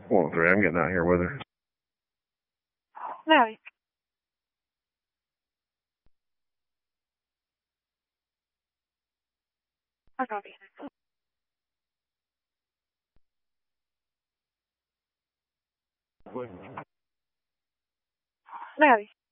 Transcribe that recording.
103, I'm getting out here with her. No. I got it. No.